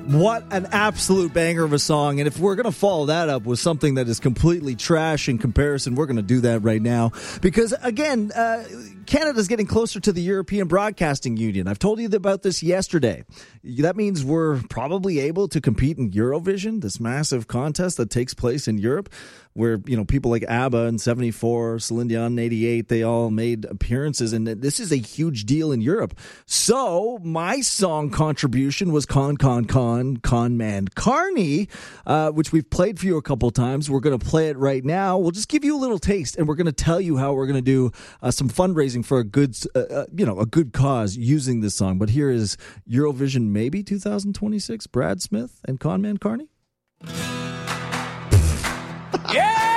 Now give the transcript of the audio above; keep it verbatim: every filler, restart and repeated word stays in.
What an absolute banger of a song. And if we're going to follow that up with something that is completely trash in comparison, we're going to do that right now. Because, again, uh, Canada's getting closer to the European Broadcasting Union. I've told you about this yesterday. That means we're probably able to compete in Eurovision, this massive contest that takes place in Europe, where, you know, people like ABBA in seventy-four, Celine Dion in eighty-eight, they all made appearances, and this is a huge deal in Europe. So my song contribution was Con Con Con Con Man Carney, uh, which we've played for you a couple times. We're going to play it right now. We'll just give you a little taste, and we're going to tell you how we're going to do uh, some fundraising for a good, uh, uh, you know, a good cause using this song. But here is Eurovision maybe two thousand twenty-six, Brad Smith and Con Man Carney. Yeah!